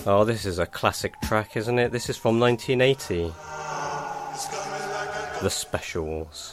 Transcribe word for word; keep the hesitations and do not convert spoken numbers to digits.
Oh, this is a classic track, isn't it? This is from nineteen eighty. The Specials.